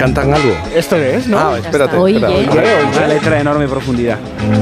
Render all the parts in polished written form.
¿Cantan algo? Esto es, ¿no? Ah, espérate. Oye. Una letra de enorme profundidad.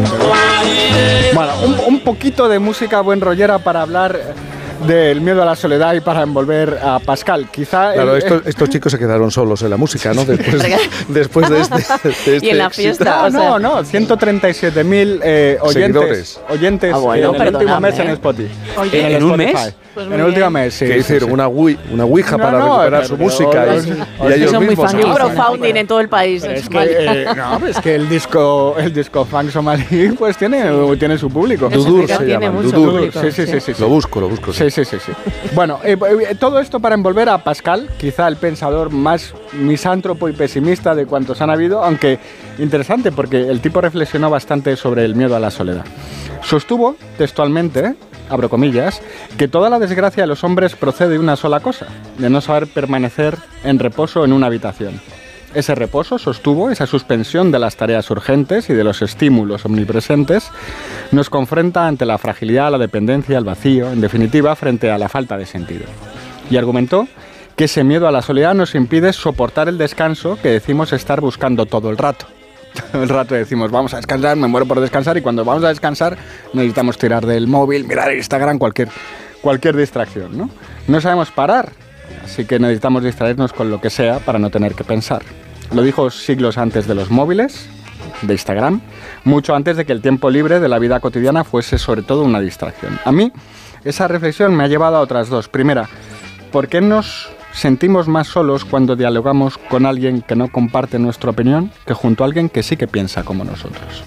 Bueno, un poquito de música buen rollera para hablar del miedo a la soledad y para envolver a Pascal. Quizá Claro, estos chicos se quedaron solos en la música, ¿no? Después de este Y en la éxito. fiesta. No, 137.000 oyentes bueno, en el último perdóname, mes en Spotify. Oye, ¿en un mes? Pues En el último mes, sí. Que hicieron una ouija para recuperar su música y ellos son muy mismos. fan. Crowdfunding en todo el país. Pero en es Somalia. que, es que el disco funk somalí pues tiene su público. Eso Dudur significa se tiene llama, mucho Dudur. público. Sí. Lo busco. Sí. Bueno, todo esto para envolver a Pascal, quizá el pensador más misántropo y pesimista de cuantos han habido, aunque interesante porque el tipo reflexionó bastante sobre el miedo a la soledad. Sostuvo textualmente, abro comillas, que toda la desgracia de los hombres procede de una sola cosa, de no saber permanecer en reposo en una habitación. Ese reposo, sostuvo, esa suspensión de las tareas urgentes y de los estímulos omnipresentes, nos confronta ante la fragilidad, la dependencia, el vacío, en definitiva, frente a la falta de sentido. Y argumentó que ese miedo a la soledad nos impide soportar el descanso que decimos estar buscando todo el rato. Todo el rato decimos, vamos a descansar, me muero por descansar, y cuando vamos a descansar necesitamos tirar del móvil, mirar Instagram, cualquier distracción, ¿no? No sabemos parar. Así que necesitamos distraernos con lo que sea para no tener que pensar. Lo dijo siglos antes de los móviles, de Instagram, mucho antes de que el tiempo libre de la vida cotidiana fuese sobre todo una distracción. A mí, esa reflexión me ha llevado a otras dos. Primera, ¿por qué nos sentimos más solos cuando dialogamos con alguien que no comparte nuestra opinión que junto a alguien que sí que piensa como nosotros?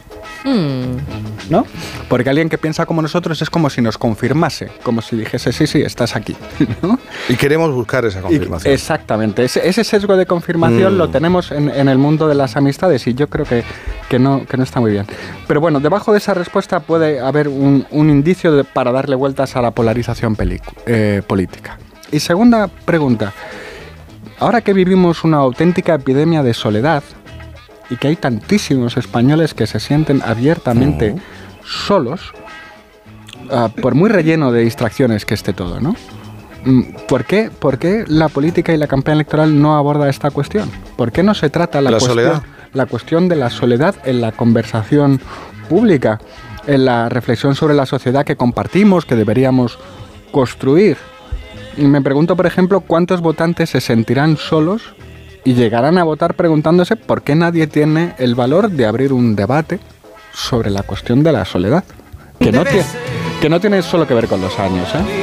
¿No? Porque alguien que piensa como nosotros es como si nos confirmase, como si dijese, sí, estás aquí, ¿no? Y queremos buscar esa confirmación. Exactamente, ese sesgo de confirmación lo tenemos en el mundo de las amistades y yo creo que no está muy bien. Pero bueno, debajo de esa respuesta puede haber un indicio para darle vueltas a la polarización política. Y segunda pregunta, ahora que vivimos una auténtica epidemia de soledad, y que hay tantísimos españoles que se sienten abiertamente solos, por muy relleno de distracciones que esté todo, ¿no? ¿Por qué la política y la campaña electoral no aborda esta cuestión? ¿Por qué no se trata la cuestión de la soledad en la conversación pública, en la reflexión sobre la sociedad que compartimos, que deberíamos construir? Y me pregunto, por ejemplo, ¿cuántos votantes se sentirán solos y llegarán a votar preguntándose por qué nadie tiene el valor de abrir un debate sobre la cuestión de la soledad? Que no tiene solo que ver con los años, ¿eh?